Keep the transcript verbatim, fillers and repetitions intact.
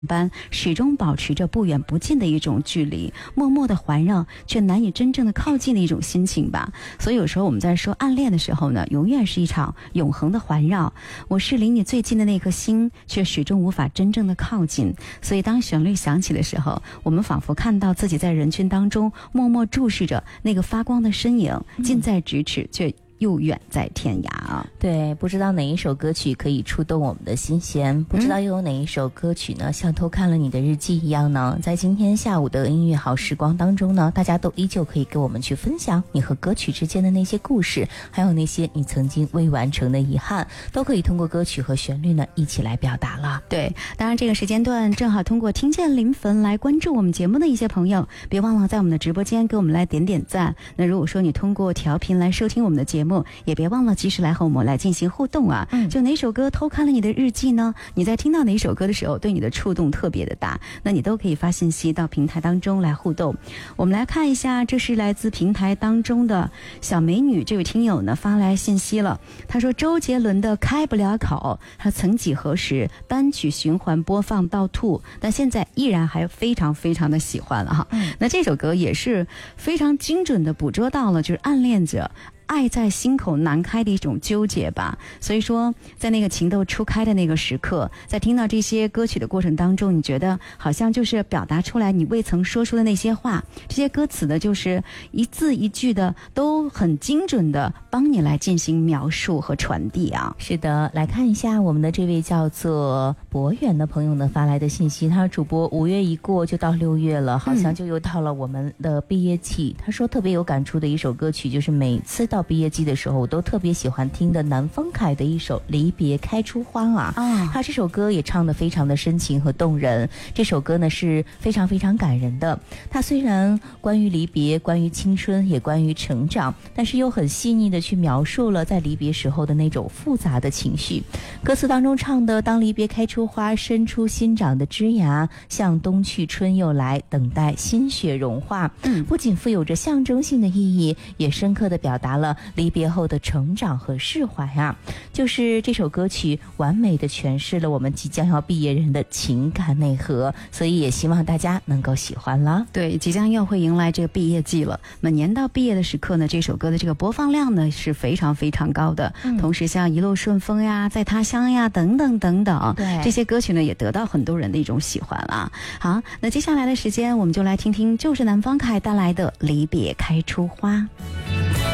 般始终保持着不远不近的一种距离，默默的环绕却难以真正的靠近的一种心情吧。所以有时候我们在说暗恋的时候呢，永远是一场永恒的环绕，我是离你最近的那颗心，却始终无法真正的靠近。所以当旋律响起的时候，我们仿佛看到自己在人群当中默默注视着那个发光的身影，近在咫尺却又远在天涯啊！ 对，不知道哪一首歌曲可以触动我们的心弦，不知道又有哪一首歌曲呢，像偷看了你的日记一样呢，在今天下午的音乐好时光当中呢，大家都依旧可以跟我们去分享你和歌曲之间的那些故事，还有那些你曾经未完成的遗憾，都可以通过歌曲和旋律呢一起来表达了。 对，当然这个时间段正好通过听见临汾来关注我们节目的一些朋友，别忘了在我们的直播间给我们来点点赞。那如果说你通过调频来收听我们的节目，也别忘了及时来和我们来进行互动啊！嗯，就哪首歌偷看了你的日记呢？你在听到哪首歌的时候，对你的触动特别的大，那你都可以发信息到平台当中来互动。我们来看一下，这是来自平台当中的小美女这位听友呢发来信息了，她说周杰伦的开不了口，她曾几何时单曲循环播放到吐，但现在依然还非常非常的喜欢了哈。嗯，那这首歌也是非常精准的捕捉到了就是暗恋者爱在心口难开的一种纠结吧。所以说在那个情窦初开的那个时刻，在听到这些歌曲的过程当中，你觉得好像就是表达出来你未曾说出的那些话，这些歌词的就是一字一句的都很精准的帮你来进行描述和传递啊。 是的，来看一下我们的这位叫做博远的朋友呢发来的信息，他说主播五月一过就到六月了，好像就又到了我们的毕业季、嗯、他说特别有感触的一首歌曲，就是每次到毕业季的时候我都特别喜欢听的南方凯的一首《离别开出花》啊、哦、他这首歌也唱得非常的深情和动人，这首歌呢是非常非常感人的，它虽然关于离别，关于青春，也关于成长，但是又很细腻的去描述了在离别时候的那种复杂的情绪。歌词当中唱的当离别开出花，伸出新长的枝芽，向冬去春又来，等待新雪融化、嗯、不仅富有着象征性的意义，也深刻地表达了离别后的成长和释怀啊。就是这首歌曲完美地诠释了我们即将要毕业人的情感内核，所以也希望大家能够喜欢了。 对，即将又会迎来这个毕业季了，每年到毕业的时刻呢，这首歌的这个播放量呢是非常非常高的、嗯、同时像一路顺风呀，在他乡呀等等等等，对，这些歌曲呢也得到很多人的一种喜欢啊。好，那接下来的时间我们就来听听就是南方凯带来的离别开出花。